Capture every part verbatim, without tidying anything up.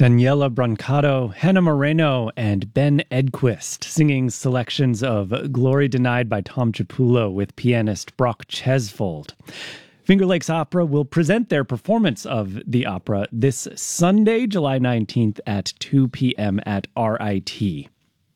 Daniela Brancato, Hannah Moreno, and Ben Edquist singing selections of Glory Denied by Tom Chiapullo with pianist Brock Chesfold. Finger Lakes Opera will present their performance of the opera this Sunday, July nineteenth at two p.m. at R I T.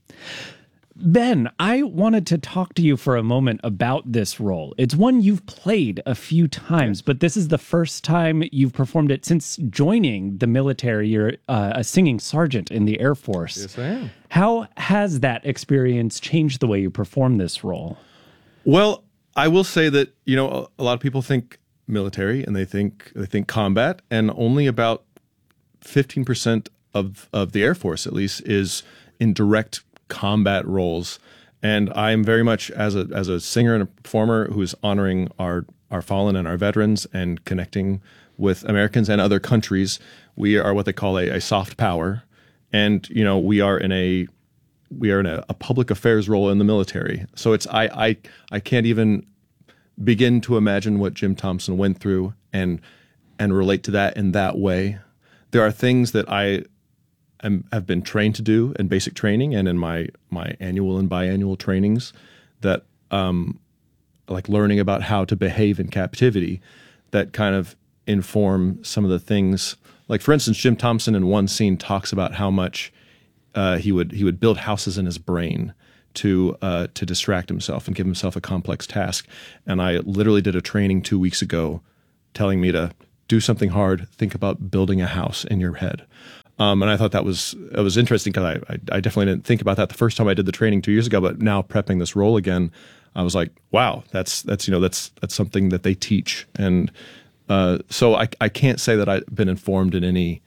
Ben, I wanted to talk to you for a moment about this role. It's one you've played a few times, but this is the first time you've performed it since joining the military. You're uh, a singing sergeant in the Air Force. Yes, I am. How has that experience changed the way you perform this role? Well, I will say that, you know, a lot of people think military and they think they think combat, and only about fifteen percent of, of the Air Force, at least, is in direct combat roles. And I'm very much, as a as a singer and a performer who's honoring our our fallen and our veterans and connecting with Americans and other countries, we are what they call a, a soft power. And, you know, we are in a we are in a, a public affairs role in the military. So it's I I I can't even begin to imagine what Jim Thompson went through and and relate to that in that way. There are things that I am, have been trained to do in basic training and in my my annual and biannual trainings that um, like learning about how to behave in captivity that kind of inform some of the things. Like, for instance, Jim Thompson in one scene talks about how much uh, he would he would build houses in his brain to uh, to distract himself and give himself a complex task. And I literally did a training two weeks ago telling me to do something hard, think about building a house in your head. Um, and I thought that was it was interesting because I, I, I definitely didn't think about that the first time I did the training two years ago. But now prepping this role again, I was like, wow, that's that's you know that's that's something that they teach. And uh, so I I can't say that I've been informed in any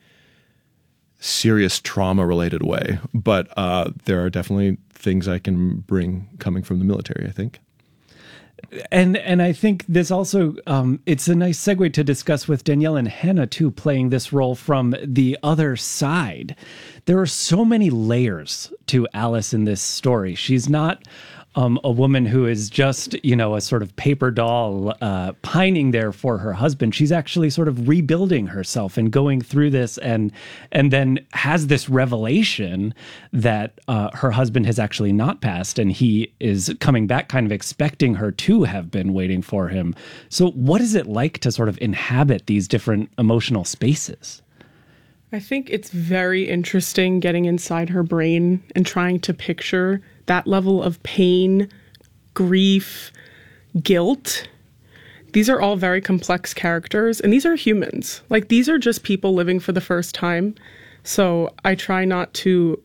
serious trauma related way, but uh, there are definitely things I can bring coming from the military, I think. And and I think this also, um, it's a nice segue to discuss with Danielle and Hannah, too, playing this role from the other side. There are so many layers to Alice in this story. She's not um, a woman who is just, you know, a sort of paper doll uh, pining there for her husband. She's actually sort of rebuilding herself and going through this, and and then has this revelation that uh, her husband has actually not passed, and he is coming back, kind of expecting her to have been waiting for him. So what is it like to sort of inhabit these different emotional spaces? I think it's very interesting getting inside her brain and trying to picture that level of pain, grief, guilt. These are all very complex characters, and these are humans. Like, these are just people living for the first time. So I try not to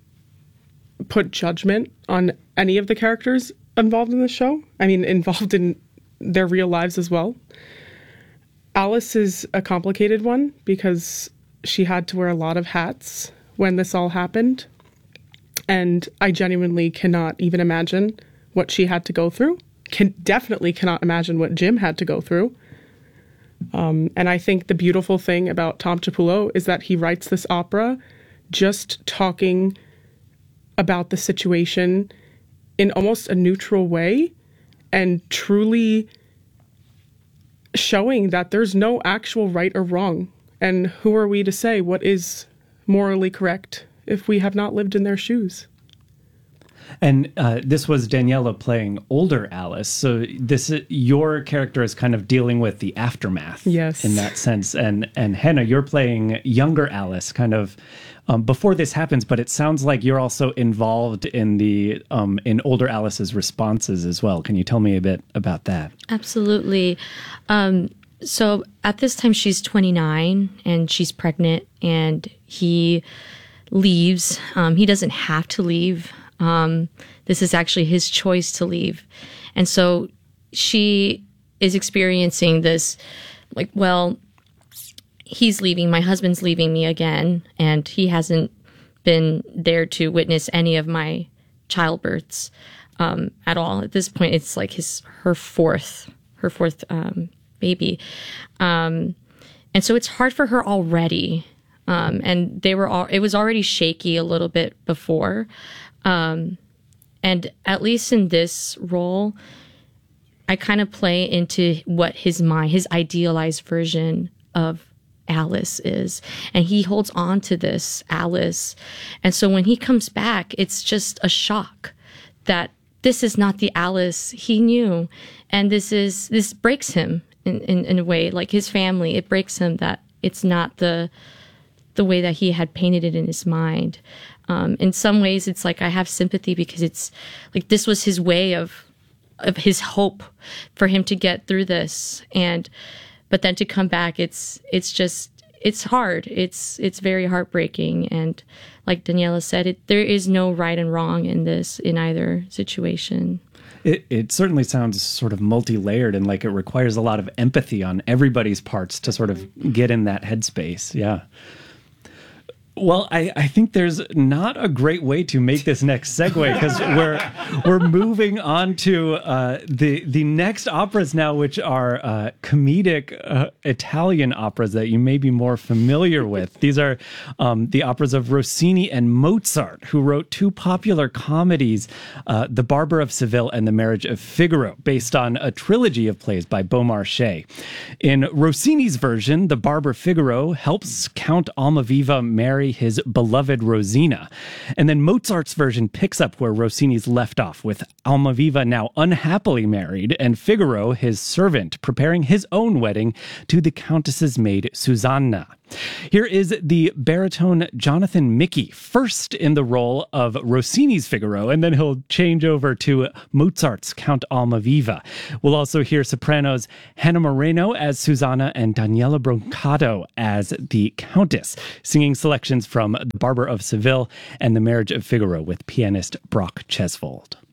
put judgment on any of the characters involved in the show. I mean, involved in their real lives as well. Alice is a complicated one because she had to wear a lot of hats when this all happened. And I genuinely cannot even imagine what she had to go through. Can definitely cannot imagine what Jim had to go through. Um, and I think the beautiful thing about Tom Chiapullo is that he writes this opera just talking about the situation in almost a neutral way and truly showing that there's no actual right or wrong. And who are we to say what is morally correct if we have not lived in their shoes? And uh, this was Daniela playing older Alice. So this your character is kind of dealing with the aftermath, yes, in that sense. And and Hannah, you're playing younger Alice, kind of um, before this happens. But it sounds like you're also involved in the um, in older Alice's responses as well. Can you tell me a bit about that? Absolutely. Um, so at this time, she's twenty-nine and she's pregnant, and he leaves. Um, he doesn't have to leave. Um, this is actually his choice to leave. And so she is experiencing this, like, well, he's leaving, my husband's leaving me again, and he hasn't been there to witness any of my childbirths um, at all. At this point, it's like his her fourth, her fourth um, baby. Um, and so it's hard for her already. Um, and they were all, it was already shaky a little bit before. Um, and at least in this role, I kind of play into what his mind, his idealized version of Alice is. And he holds on to this Alice. And so when he comes back, it's just a shock that this is not the Alice he knew. And this is this breaks him in, in, in a way, like his family. It breaks him that it's not the the way that he had painted it in his mind. Um, in some ways, it's like I have sympathy because it's like this was his way of of his hope for him to get through this. And but then to come back, it's it's just it's hard. It's it's very heartbreaking. And like Daniela said, it, there is no right and wrong in this in either situation. It, it certainly sounds sort of multi-layered and like it requires a lot of empathy on everybody's parts to sort of get in that headspace. Yeah. Well, I, I think there's not a great way to make this next segue because we're we're moving on to uh, the the next operas now, which are uh, comedic uh, Italian operas that you may be more familiar with. These are um, the operas of Rossini and Mozart, who wrote two popular comedies, uh, The Barber of Seville and The Marriage of Figaro, based on a trilogy of plays by Beaumarchais. In Rossini's version, The Barber Figaro helps Count Almaviva marry his beloved Rosina. And then Mozart's version picks up where Rossini's left off, with Almaviva now unhappily married and Figaro, his servant, preparing his own wedding to the Countess's maid Susanna. Here is the baritone Jonathan Mickey, first in the role of Rossini's Figaro, and then he'll change over to Mozart's Count Almaviva. We'll also hear sopranos Hannah Moreno as Susanna and Daniela Brancato as the Countess, singing selections from The Barber of Seville and The Marriage of Figaro with pianist Brock Chesvold.